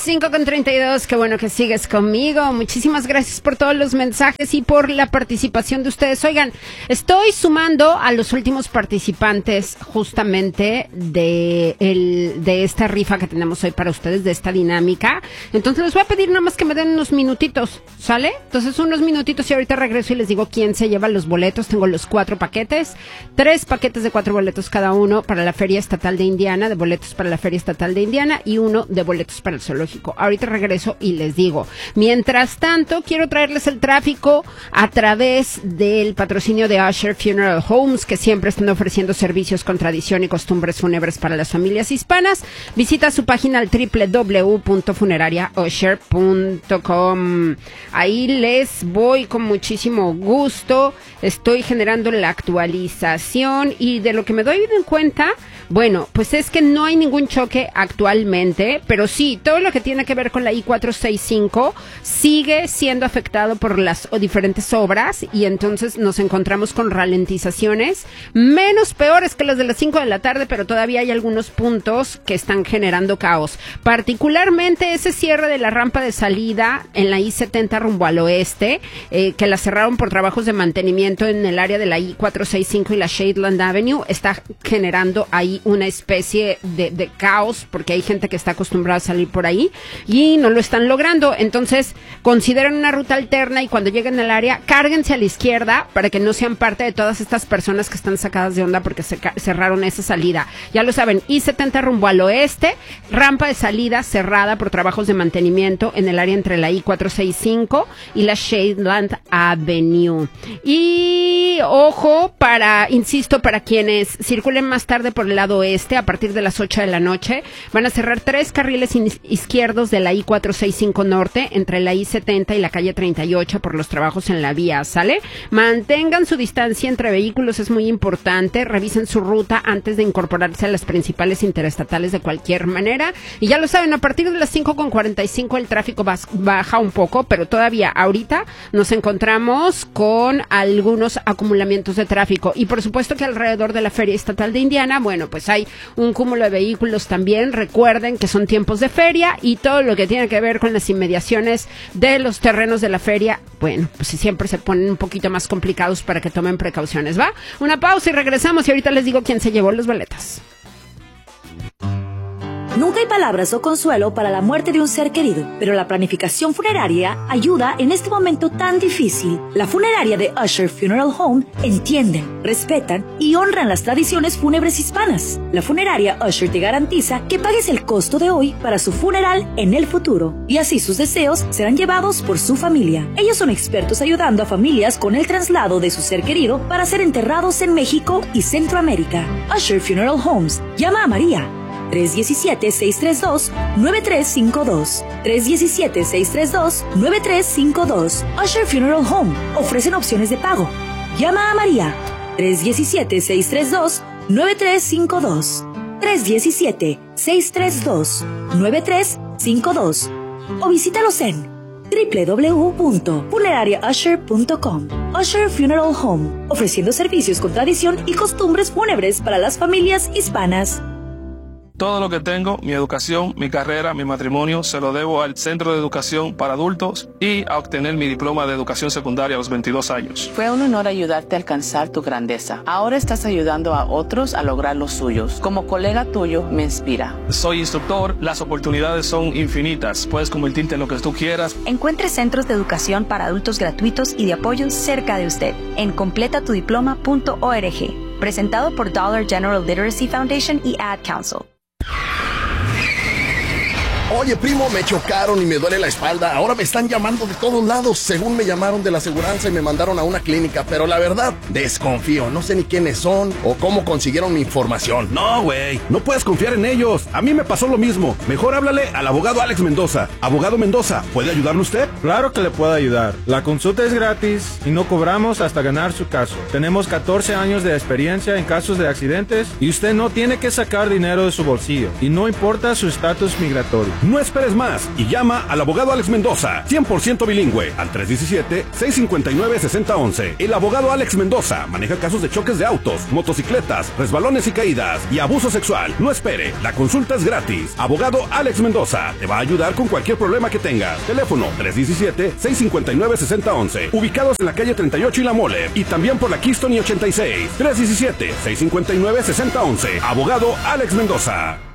5:32, qué bueno que sigues conmigo. Muchísimas gracias por todos los mensajes y por la participación de ustedes. Oigan, estoy sumando a los últimos participantes justamente de esta rifa que tenemos hoy para ustedes, de esta dinámica. Entonces les voy a pedir nada más que me den unos minutitos, ¿sale? Entonces unos minutitos y ahorita regreso y les digo quién se lleva los boletos. Tengo los 4 paquetes, 3 paquetes de 4 boletos cada uno para la Feria Estatal de Indiana, de boletos para la Feria Estatal de Indiana, y uno de boletos para el zoológico. Ahorita regreso y les digo. Mientras tanto, quiero traerles el tráfico a través del patrocinio de Usher Funeral Homes, que siempre están ofreciendo servicios con tradición y costumbres fúnebres para las familias hispanas. Visita su página al www.funerariausher.com. Ahí les voy con muchísimo gusto. Estoy generando la actualización y de lo que me doy en cuenta, bueno, pues es que no hay ningún choque actualmente, pero sí, todo lo que tiene que ver con la I-465 sigue siendo afectado por las diferentes obras y entonces nos encontramos con ralentizaciones menos peores que las de las 5 de la tarde, pero todavía hay algunos puntos que están generando caos. Particularmente ese cierre de la rampa de salida en la I-70 rumbo al oeste, que la cerraron por trabajos de mantenimiento en el área de la I-465 y la Shadeland Avenue, está generando ahí una especie de caos, porque hay gente que está acostumbrada a salir por ahí y no lo están logrando. Entonces consideren una ruta alterna y cuando lleguen al área, cárguense a la izquierda para que no sean parte de todas estas personas que están sacadas de onda porque cerraron esa salida. Ya lo saben, I-70 rumbo al oeste, rampa de salida cerrada por trabajos de mantenimiento en el área entre la I-465 y la Shadeland Avenue. Y ojo, insisto, para quienes circulen más tarde por el lado oeste, a partir de las 8 de la noche, van a cerrar 3 carriles izquierdos de la I-465 norte, entre la I-70 y la calle 38 por los trabajos en la vía, ¿sale? Mantengan su distancia entre vehículos, es muy importante, revisen su ruta antes de incorporarse a las principales interestatales de cualquier manera, y ya lo saben, a partir de las 5:45 el tráfico baja un poco, pero todavía ahorita nos encontramos con algunos acumulamientos de tráfico, y por supuesto que alrededor de la Feria Estatal de Indiana, bueno, pues hay un cúmulo de vehículos también. Recuerden que son tiempos de feria y todo lo que tiene que ver con las inmediaciones de los terrenos de la feria, bueno, pues siempre se ponen un poquito más complicados para que tomen precauciones, ¿va? Una pausa y regresamos y ahorita les digo quién se llevó los boletos. Nunca hay palabras o consuelo para la muerte de un ser querido, pero la planificación funeraria ayuda en este momento tan difícil. La funeraria de Usher Funeral Home entienden, respetan y honran las tradiciones fúnebres hispanas. La funeraria Usher te garantiza que pagues el costo de hoy para su funeral en el futuro, y así sus deseos serán llevados por su familia. Ellos son expertos ayudando a familias con el traslado de su ser querido para ser enterrados en México y Centroamérica. Usher Funeral Homes. Llama a María. 317-632-9352. 317-632-9352. Usher Funeral Home. Ofrecen opciones de pago. Llama a María. 317-632-9352. 317-632-9352. O visítalos en www.funerariausher.com. Usher Funeral Home. Ofreciendo servicios con tradición y costumbres fúnebres para las familias hispanas. Todo lo que tengo, mi educación, mi carrera, mi matrimonio, se lo debo al Centro de Educación para Adultos y a obtener mi diploma de educación secundaria a los 22 años. Fue un honor ayudarte a alcanzar tu grandeza. Ahora estás ayudando a otros a lograr los suyos. Como colega tuyo, me inspira. Soy instructor, las oportunidades son infinitas. Puedes convertirte en lo que tú quieras. Encuentre centros de educación para adultos gratuitos y de apoyo cerca de usted en completatudiploma.org. Presentado por Dollar General Literacy Foundation y Ad Council. Oye, primo, me chocaron y me duele la espalda. Ahora me están llamando de todos lados. Según me llamaron de la aseguranza y me mandaron a una clínica. Pero la verdad, desconfío. No sé ni quiénes son o cómo consiguieron mi información. No, güey. No puedes confiar en ellos. A mí me pasó lo mismo. Mejor háblale al abogado Alex Mendoza. Abogado Mendoza, ¿puede ayudarle usted? Claro que le puedo ayudar. La consulta es gratis y no cobramos hasta ganar su caso. Tenemos 14 años de experiencia en casos de accidentes y usted no tiene que sacar dinero de su bolsillo. Y no importa su estatus migratorio. No esperes más y llama al abogado Alex Mendoza, 100% bilingüe, al 317-659-6011. El abogado Alex Mendoza maneja casos de choques de autos, motocicletas, resbalones y caídas y abuso sexual. No espere, la consulta es gratis. Abogado Alex Mendoza te va a ayudar con cualquier problema que tengas. Teléfono 317-659-6011. Ubicados en la calle 38 y La Mole y también por la Keystone y 86. 317-659-6011. Abogado Alex Mendoza.